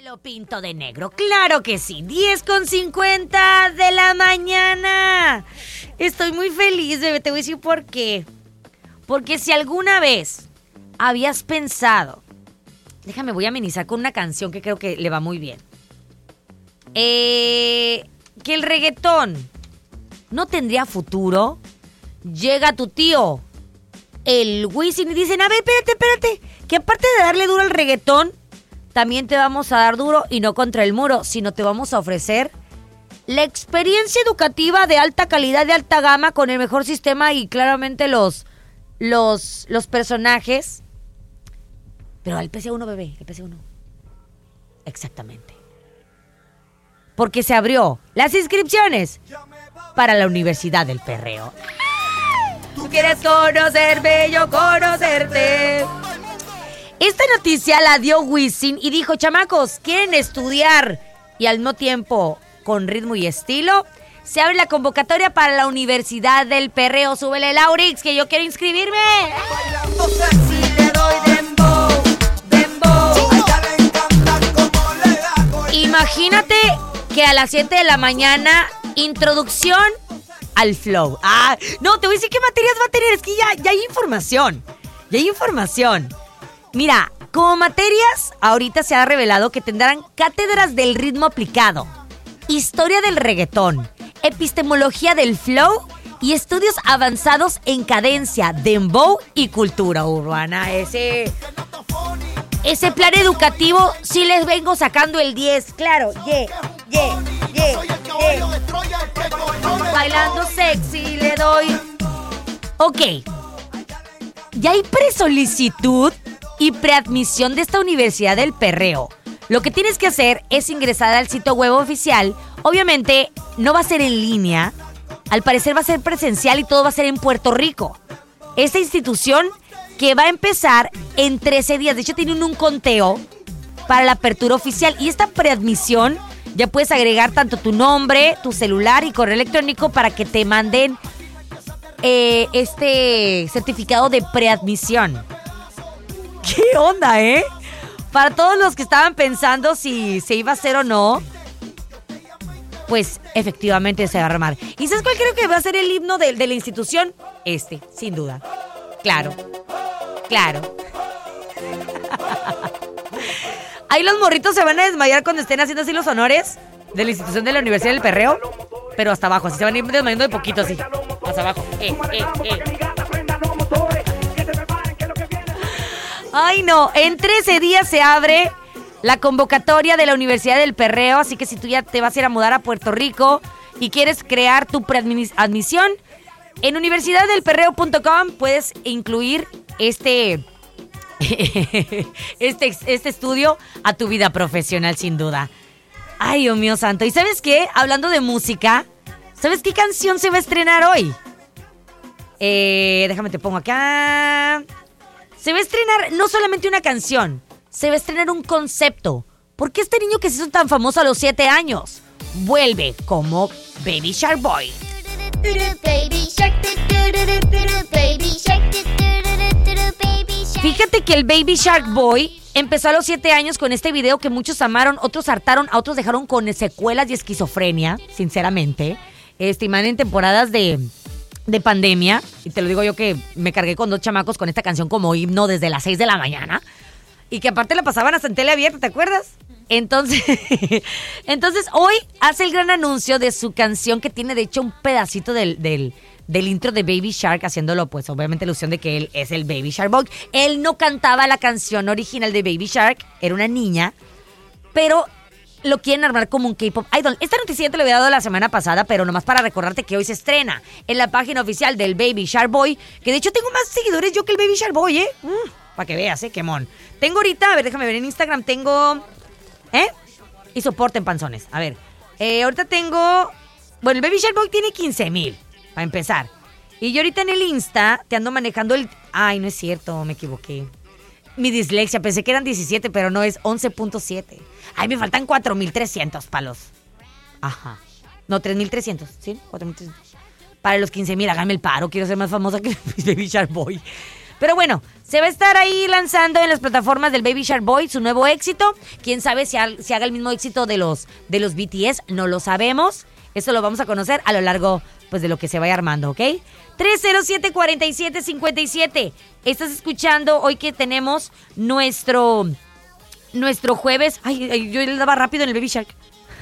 Lo pinto de negro, claro que sí. 10:50 de la mañana. Estoy muy feliz, bebé. Te voy a decir por qué. Porque si alguna vez habías pensado... Déjame, voy a amenizar con una canción que creo que le va muy bien. Que el reggaetón no tendría futuro. Llega tu tío, el Wisin, y dicen, a ver, espérate. Que aparte de darle duro al reggaetón, también te vamos a dar duro y no contra el muro, sino te vamos a ofrecer la experiencia educativa de alta calidad, de alta gama, con el mejor sistema y claramente los personajes. Pero al PC1, bebé, el PC1. Exactamente. Porque se abrió las inscripciones para la Universidad del Perreo. Tú quieres conocerme, yo conocerte. Esta noticia la dio Wisin y dijo, chamacos, ¿quieren estudiar y al mismo tiempo con ritmo y estilo? Se abre la convocatoria para la Universidad del Perreo. Súbele, Laurix, que yo quiero inscribirme. Bailando sexy le doy dembow, dembow. Imagínate que a las 7 de la mañana, introducción al flow. No, te voy a decir qué materias va a tener. Es que ya hay información. Ya hay información. Mira, como materias, ahorita se ha revelado que tendrán cátedras del ritmo aplicado, historia del reggaetón, epistemología del flow y estudios avanzados en cadencia, dembow y cultura urbana. Ese plan educativo sí les vengo sacando el 10, claro. Bailando sexy le doy. Ok. Ya hay presolicitud y preadmisión de esta Universidad del Perreo. Lo que tienes que hacer es ingresar al sitio web oficial. Obviamente no va a ser en línea. Al parecer va a ser presencial y todo va a ser en Puerto Rico. Esta institución que va a empezar en 13 días. De hecho, tienen un conteo para la apertura oficial. Y esta preadmisión ya puedes agregar tanto tu nombre, tu celular y correo electrónico para que te manden este certificado de preadmisión. ¿Qué onda, Para todos los que estaban pensando si se iba a hacer o no, pues efectivamente se va a armar. ¿Y sabes cuál creo que va a ser el himno de la institución? Sin duda. Claro. Ahí los morritos se van a desmayar cuando estén haciendo así los honores de la institución de la Universidad del Perreo, pero hasta abajo, así se van a ir desmayando de poquito, así. Hasta abajo. Ay, no, en 13 días se abre la convocatoria de la Universidad del Perreo, así que si tú ya te vas a ir a mudar a Puerto Rico y quieres crear tu preadmisión, en universidaddelperreo.com puedes incluir este estudio a tu vida profesional, sin duda. Ay, Dios mío santo. ¿Y sabes qué? Hablando de música, ¿sabes qué canción se va a estrenar hoy? Déjame te pongo acá. Se va a estrenar no solamente una canción, se va a estrenar un concepto. ¿Por qué este niño que se hizo tan famoso a los 7 años vuelve como Baby Shark Boy? Fíjate que el Baby Shark Boy empezó a los 7 años con este video que muchos amaron, otros hartaron, a otros dejaron con secuelas y esquizofrenia, sinceramente. Y más en temporadas de pandemia, y te lo digo yo que me cargué con 2 chamacos con esta canción como himno desde las 6 de la mañana, y que aparte la pasaban hasta en tele abierta, ¿te acuerdas? Entonces hoy hace el gran anuncio de su canción, que tiene de hecho un pedacito del intro de Baby Shark, haciéndolo pues obviamente ilusión de que él es el Baby Shark Boy. Él no cantaba la canción original de Baby Shark, era una niña, pero lo quieren armar como un K-pop idol. Esta noticia ya te lo había dado la semana pasada, pero nomás para recordarte que hoy se estrena en la página oficial del Baby Shark Boy, que de hecho tengo más seguidores yo que el Baby Shark Boy, para que veas, qué mon. Tengo ahorita, a ver, déjame ver, en Instagram tengo, y soporten panzones, a ver, ahorita tengo, bueno, el Baby Shark Boy tiene 15,000, para empezar, y yo ahorita en el Insta te ando manejando ay, no es cierto, me equivoqué. Mi dislexia, pensé que eran 17, pero no, es 11.7. Ay, me faltan 4,300 palos. Ajá. No, 3,300, ¿sí? 4,300. Para los 15,000, háganme el paro, quiero ser más famosa que Baby Shark Boy. Pero bueno, Se va a estar ahí lanzando en las plataformas del Baby Shark Boy su nuevo éxito. Quién sabe si haga el mismo éxito de los BTS, no lo sabemos. Eso lo vamos a conocer a lo largo pues de lo que se vaya armando, ¿ok? 307-4757. Estás escuchando hoy que tenemos nuestro jueves. Ay, yo le daba rápido en el Baby Shark.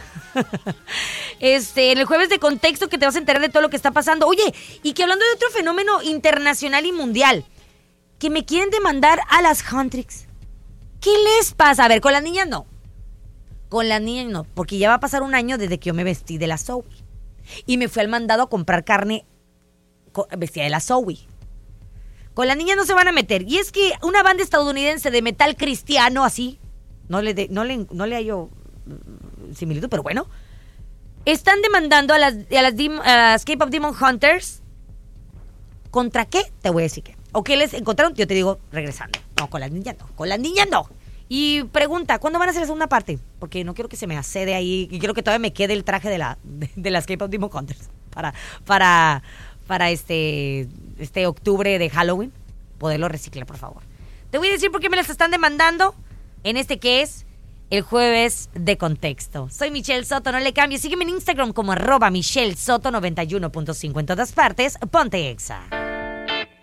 En el jueves de contexto que te vas a enterar de todo lo que está pasando. Oye, y que hablando de otro fenómeno internacional y mundial, que me quieren demandar a las Huntrix. ¿Qué les pasa? A ver, con las niñas no. Con las niñas no, porque ya va a pasar un año desde que yo me vestí de la Zoe. Y me fui al mandado a comprar carne vestida de la Zoe. Con las niñas no se van a meter. Y es que una banda estadounidense de metal cristiano, así, no le hallo similitud, pero bueno, están demandando a las K-Pop Demon Hunters. ¿Contra qué? Te voy a decir qué. ¿O qué les encontraron? Yo te digo regresando. No, con las niñas no. Con las niñas no. Y pregunta, ¿cuándo van a hacer la segunda parte? Porque no quiero que se me accede ahí. Y quiero que todavía me quede el traje de las K-Pop Demon Hunters. Para este octubre de Halloween. Poderlo reciclar, por favor. Te voy a decir por qué me las están demandando. En este que es el jueves de contexto. Soy Michelle Soto, no le cambies. Sígueme en Instagram como @MichelleSoto91.5 en todas partes. Ponte Exa.